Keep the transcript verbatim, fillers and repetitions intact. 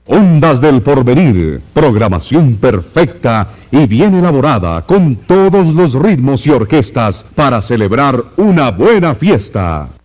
Ondas del Porvenir, programación perfecta y bien elaborada con todos los ritmos y orquestas para celebrar una buena fiesta.